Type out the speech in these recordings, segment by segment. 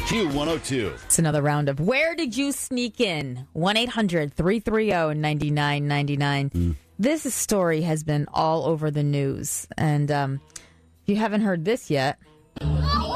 Q102. It's another round of Where Did You Sneak In? 1-800-330-9999. This story has been all over the news. And if you haven't heard this yet. It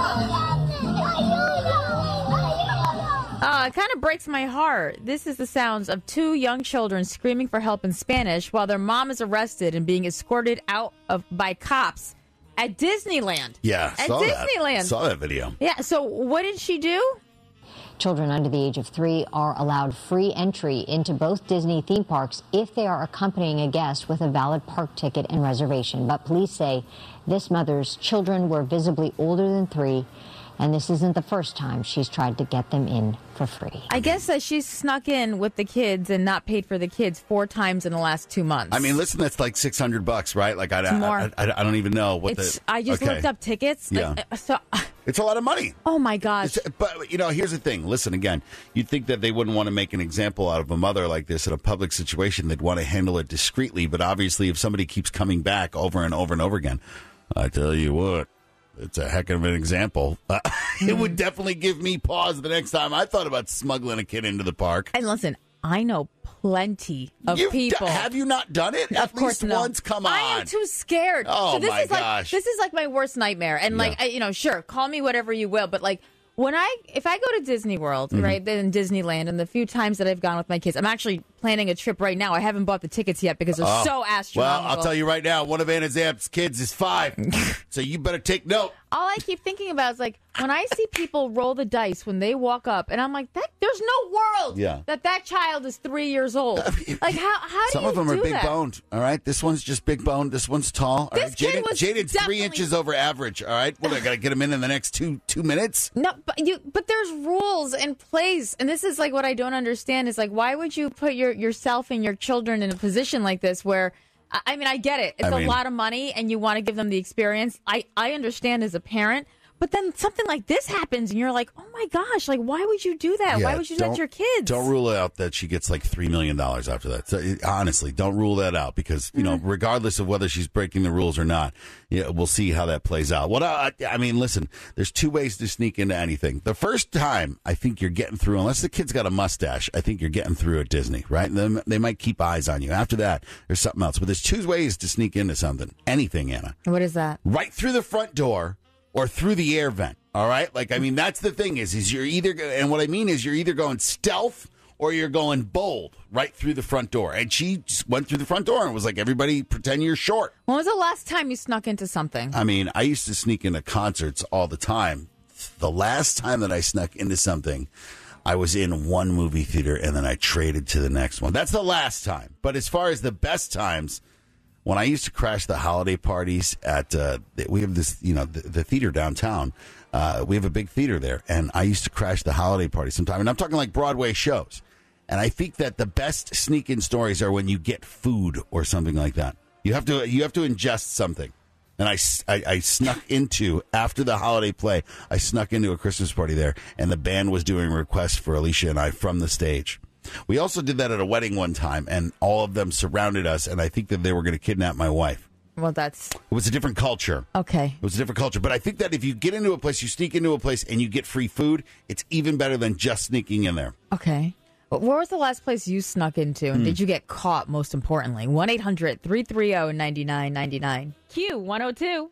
kind of breaks my heart. This is the sounds of two young children screaming for help in Spanish while their mom is arrested and being escorted out by cops at Disneyland. Yeah, at saw Disneyland. That. Saw that video. Yeah, so what did she do? Children under the age of 3 are allowed free entry into both Disney theme parks if they are accompanying a guest with a valid park ticket and reservation. But police say this mother's children were visibly older than 3, and this isn't the first time she's tried to get them in for free. I guess that she's snuck in with the kids and not paid for the kids 4 times in the last 2 months. I mean, listen, that's like $600, right? Like, I don't even know what I just looked up tickets. Yeah. It's a lot of money. Oh, my gosh. But, here's the thing. Listen, again, you'd think that they wouldn't want to make an example out of a mother like this in a public situation. They'd want to handle it discreetly. But obviously, if somebody keeps coming back over and over and over again, I tell you what, it's a heck of an example. It would definitely give me pause the next time I thought about smuggling a kid into the park. And listen, I know plenty of people. Have you not done it? Of course, no. Once, come on. I am too scared. Oh, so this my is gosh. This is like my worst nightmare. And sure, call me whatever you will, but like if I go to Disney World, right, then Disneyland, and the few times that I've gone with my kids, I'm actually planning a trip right now. I haven't bought the tickets yet because they're so astronomical. Well, I'll tell you right now, one of Anna Zamp's kids is 5, so you better take note. All I keep thinking about is like when I see people roll the dice when they walk up, and I'm like, there's no world that child is 3 years old. Like how do some you of them do are big that? boned. All right, this one's just big boned. This one's tall. All right, Jaden's 3 inches over average. All right, what, I got to get him in the next two minutes? No, but there's rules in place, and this is like what I don't understand is like why would you put yourself and your children in a position like this where. I mean, I get it. It's a lot of money, and you want to give them the experience. I understand as a parent, but then something like this happens, and you're like, oh, my gosh, like, why would you do that? Yeah, why would you do that to your kids? Don't rule out that she gets like $3 million after that. So, honestly, don't rule that out because, regardless of whether she's breaking the rules or not, we'll see how that plays out. I mean, listen, there's 2 ways to sneak into anything. The first time, I think you're getting through, unless the kid's got a mustache, I think you're getting through at Disney, right? And they might keep eyes on you. After that, there's something else. But there's 2 ways to sneak into something. Anything, Anna. What is that? Right through the front door or through the air vent. All right? Like, I mean, that's the thing is you're either, and what I mean is you're either going stealth or you're going bold right through the front door. And she just went through the front door and was like, everybody pretend you're short. When was the last time you snuck into something? I mean, I used to sneak into concerts all the time. The last time that I snuck into something, I was in one movie theater and then I traded to the next one. That's the last time. But as far as the best times, when I used to crash the holiday parties at, we have this, the theater downtown. We have a big theater there, and I used to crash the holiday party sometime. And I'm talking like Broadway shows. And I think that the best sneak-in stories are when you get food or something like that. You have to ingest something. And I snuck into, after the holiday play, I snuck into a Christmas party there, and the band was doing requests for Alicia and I from the stage. We also did that at a wedding one time, and all of them surrounded us, and I think that they were going to kidnap my wife. Well, it was a different culture. Okay. It was a different culture. But I think that if you get into a place, you sneak into a place, and you get free food, it's even better than just sneaking in there. Okay. Where was the last place you snuck into, and did you get caught, most importantly? 1-800-330-9999. Q102.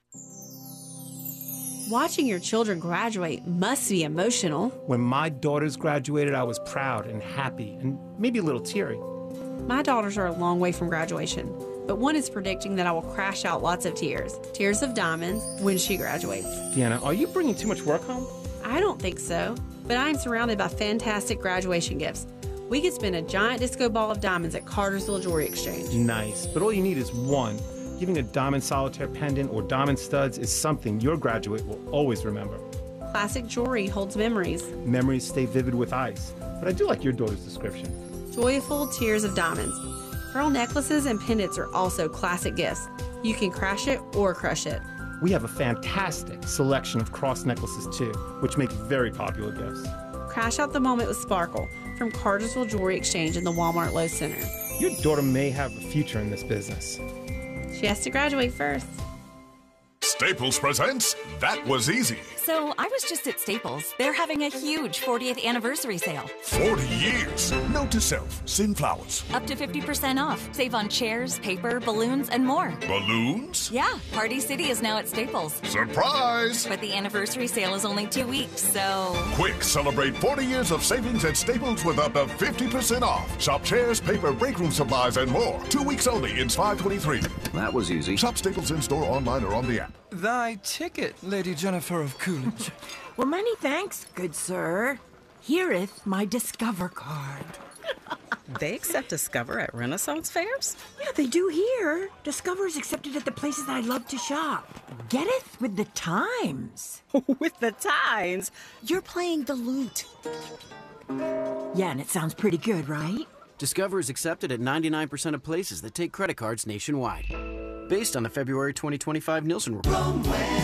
Watching your children graduate must be emotional. When my daughters graduated, I was proud and happy and maybe a little teary. My daughters are a long way from graduation, but one is predicting that I will crash out lots of tears of diamonds, when she graduates. Deanna, are you bringing too much work home? I don't think so, but I am surrounded by fantastic graduation gifts. We could spin a giant disco ball of diamonds at Cartersville Jewelry Exchange. Nice, but all you need is one. Giving a diamond solitaire pendant or diamond studs is something your graduate will always remember. Classic jewelry holds memories. Memories stay vivid with ice. But I do like your daughter's description. Joyful tears of diamonds. Pearl necklaces and pendants are also classic gifts. You can crash it or crush it. We have a fantastic selection of cross necklaces too, which make very popular gifts. Crash out the moment with Sparkle from Cartersville Jewelry Exchange in the Walmart Lowe's Center. Your daughter may have a future in this business. She has to graduate first. Staples presents That Was Easy. So I was just at Staples. They're having a huge 40th anniversary sale. 40 years. Note to self, send flowers. Up to 50% off. Save on chairs, paper, balloons, and more. Balloons? Yeah, Party City is now at Staples. Surprise! But the anniversary sale is only 2 weeks, so... Quick, celebrate 40 years of savings at Staples with up to 50% off. Shop chairs, paper, break room supplies, and more. 2 weeks only. It's 5/23. That was easy. Shop Staples in-store, online, or on the app. Thy ticket, Lady Jennifer of Coolidge. Well, many thanks, good sir. Here'th my Discover card. They accept Discover at Renaissance fairs? Yeah, they do here. Discover is accepted at the places I love to shop. Getteth with the times. With the times? You're playing the lute. Yeah, and it sounds pretty good, right? Discover is accepted at 99% of places that take credit cards nationwide. Based on the February 2025 Nielsen report.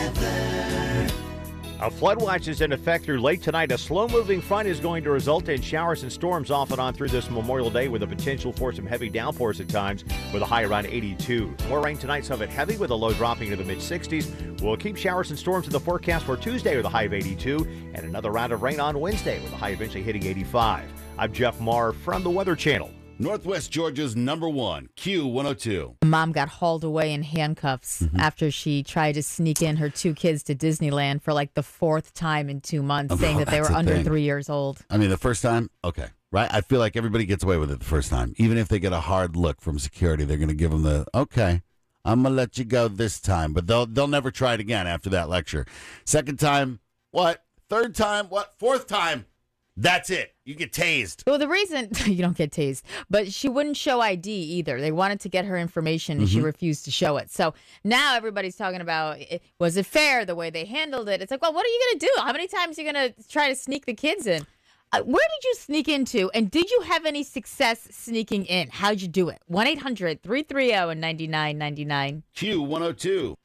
A flood watch is in effect through late tonight. A slow-moving front is going to result in showers and storms off and on through this Memorial Day with a potential for some heavy downpours at times with a high around 82. More rain tonight, some of it heavy with a low dropping into the mid-60s. We'll keep showers and storms in the forecast for Tuesday with a high of 82 and another round of rain on Wednesday with a high eventually hitting 85. I'm Jeff Marr from the Weather Channel. Northwest Georgia's number one, Q102. Mom got hauled away in handcuffs after she tried to sneak in her 2 kids to Disneyland for like the 4th time in 2 months, saying that they were under 3 years old. I mean, the first time, okay, right? I feel like everybody gets away with it the first time. Even if they get a hard look from security, they're going to give them the, okay, I'm going to let you go this time. But they'll never try it again after that lecture. Second time, what? Third time, what? Fourth time. That's it. You get tased. Well, the reason you don't get tased, but she wouldn't show ID either. They wanted to get her information and she refused to show it. So now everybody's talking about, was it fair the way they handled it? It's like, well, what are you going to do? How many times are you going to try to sneak the kids in? Where did you sneak into? And did you have any success sneaking in? How'd you do it? 1-800-330-9999. Q102.